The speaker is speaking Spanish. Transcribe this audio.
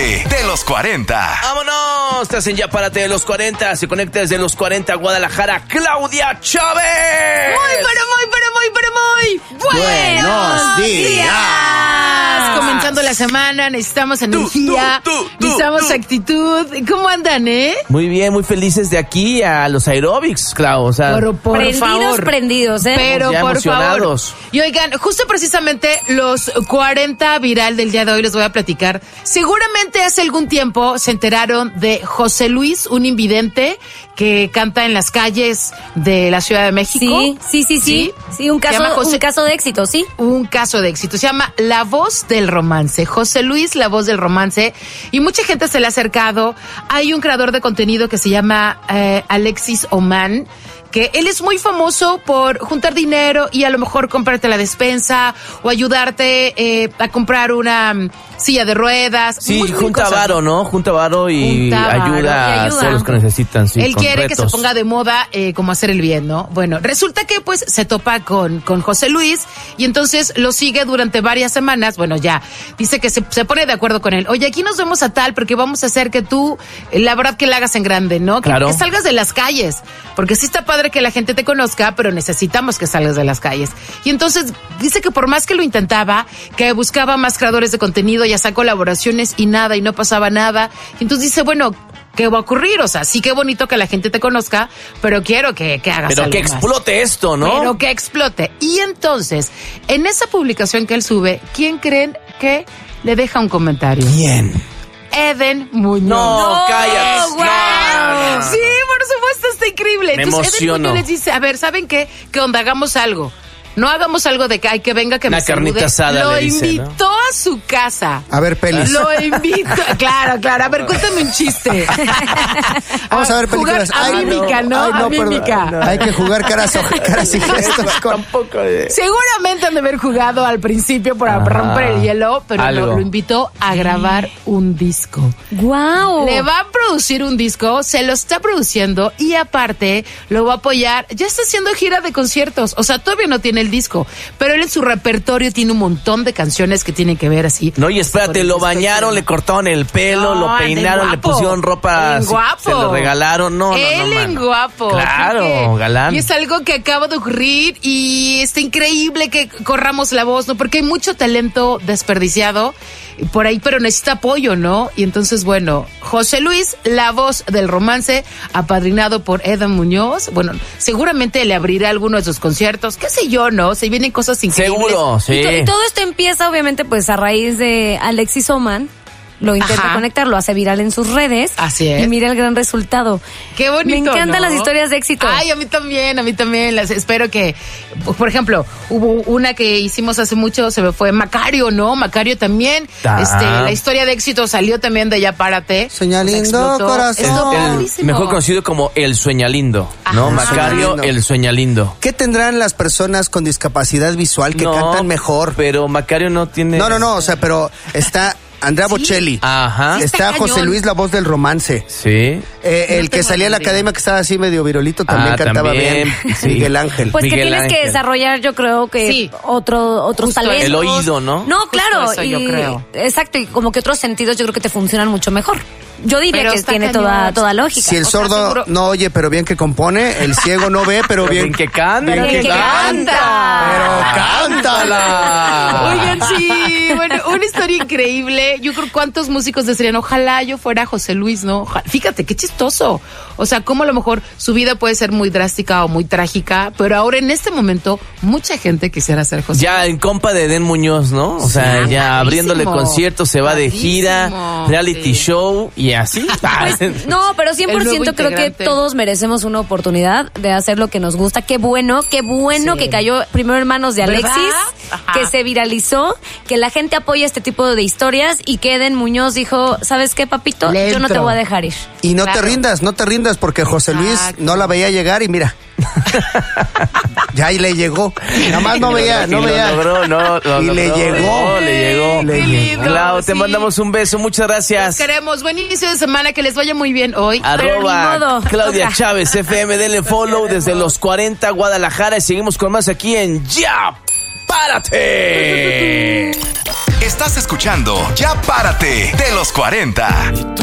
Párate de los 40. ¡Vámonos! Estás en Ya Párate de los 40. Se conecta desde los 40 Guadalajara, Claudia Chávez. Muy buenos días. Comenzando la semana, necesitamos energía, necesitamos actitud. ¿Cómo andan, Muy bien, muy felices de aquí a los aeróbics, Clau. O sea, por favor. Prendidos, Pero ya por emocionados. favor. Y oigan, justo precisamente los 40 viral del día de hoy les voy a platicar. Seguramente hace algún tiempo se enteraron de José Luis, un invidente que canta en las calles de la Ciudad de México. Sí, un caso de éxito, ¿sí? Un caso de éxito. Se llama La Voz del Romance. José Luis, La Voz del Romance. Y mucha gente se le ha acercado. Hay un creador de contenido que se llama Alexis Oman, que él es muy famoso por juntar dinero y a lo mejor comprarte la despensa o ayudarte a comprar una silla de ruedas. Sí, junta varo, ¿no? Junta varo y ayuda a todos los que necesitan. Sí, él quiere que se ponga de moda como hacer el bien, ¿no? Bueno, resulta que pues se topa con José Luis y entonces lo sigue durante varias semanas. Bueno, ya, dice que se pone de acuerdo con él. Oye, aquí nos vemos a tal porque vamos a hacer que tú, la verdad que la hagas en grande, ¿no? Claro. Que salgas de las calles, porque sí está padre que la gente te conozca, pero necesitamos que salgas de las calles. Y entonces dice que por más que lo intentaba, que buscaba más creadores de contenido y hacía colaboraciones y nada, y no pasaba nada. Y entonces dice, bueno, ¿qué va a ocurrir? O sea, sí que bonito que la gente te conozca, pero quiero que hagas pero algo que más. Explote esto, ¿no? Pero que explote. Y entonces, en esa publicación que él sube, ¿quién creen que le deja un comentario? ¿Quién? Eden Muñoz. No, cállate. Wow. No. Sí, por supuesto, está increíble. Me Entonces, emociono. Eden Muñoz les dice, a ver, ¿saben qué? Que onda, hagamos algo. No hagamos algo de que, ay, que venga, que una me salude. carnita asada, lo le dice, invitó a su casa. A ver, pelis. Lo invitó. Claro. A ver, cuéntame un chiste. Vamos a ver películas. Jugar a mímica, ¿no? A mímica. No. Hay que jugar caras y gestos. Tampoco. Seguramente han de haber jugado al principio para romper el hielo, pero no, lo invitó a grabar un disco. ¡Guau! Le va a producir un disco, se lo está produciendo y aparte lo va a apoyar. Ya está haciendo gira de conciertos. O sea, todavía no tiene el disco, pero él en su repertorio tiene un montón de canciones que tienen que ver así. No, y espérate, lo bañaron, le cortaron el pelo, lo peinaron, le pusieron ropa, se lo regalaron. No, él en guapo. Claro, fíjate. galán. Y es algo que acaba de ocurrir y está increíble que corramos la voz, ¿no? Porque hay mucho talento desperdiciado por ahí, pero necesita apoyo, ¿no? Y entonces, bueno, José Luis, La Voz del Romance, apadrinado por Eden Muñoz. Bueno, seguramente le abrirá alguno de sus conciertos, qué sé yo, ¿no? Se vienen cosas increíbles. Seguro, sí. Y todo esto empieza, obviamente, pues a raíz de Alexis Oman. Lo intenta conectar, lo hace viral en sus redes. Así es. Y mira el gran resultado. Qué bonito, me encantan ¿no? las historias de éxito. Ay, a mí también. Espero que, por ejemplo, hubo una que hicimos hace mucho, se me fue Macario, ¿no? Macario también. La historia de éxito salió también de Ya Párate. Sueña lindo, corazón. El mejor conocido como El Sueñalindo, ¿no? Macario, El Sueñalindo. ¿Qué tendrán las personas con discapacidad visual que cantan mejor? Pero Macario no tiene... No, o sea, pero está... Andrea Bocelli. Ajá. Está José Luis, La Voz del Romance. Sí. El que salía a la academia que estaba así medio virolito también cantaba bien. Sí. Miguel Ángel. Pues Miguel que tienes Ángel. que desarrollar, yo creo que otros talentos. El oído, ¿no? No, claro. Eso yo creo. Exacto, y como que otros sentidos yo creo que te funcionan mucho mejor. Yo diría que tiene toda lógica. Si el sordo no oye, pero bien que compone, el ciego no ve, pero bien que canta. Bien que canta. Pero cántala. Oigan, sí, bueno, una historia increíble. Yo creo cuántos músicos desearían, ojalá yo fuera José Luis, ¿no? Fíjate, qué chistoso. O sea, cómo a lo mejor su vida puede ser muy drástica o muy trágica, pero ahora en este momento mucha gente quisiera ser José Luis. Ya en compa de Eden Muñoz, ¿no? O sea, ya abriéndole conciertos, se va de gira, reality show y así. Pues, no, pero 100% creo que todos merecemos una oportunidad de hacer lo que nos gusta. Qué bueno que cayó primero en manos de Alexis, que se viralizó, que la gente apoya este tipo de historias y que Eden Muñoz dijo, ¿sabes qué, papito? Yo no te voy a dejar ir. Y no te rindas, porque José Luis no la veía llegar y mira. Ya y le llegó. Nada más no veía. Y le llegó. Clau, te mandamos un beso, muchas gracias. Los queremos, buen inicio de semana, que les vaya muy bien hoy. @ Claudia Chávez FM, denle follow desde los 40 Guadalajara y seguimos con más aquí en Ya Párate. Estás escuchando Ya Párate de los 40.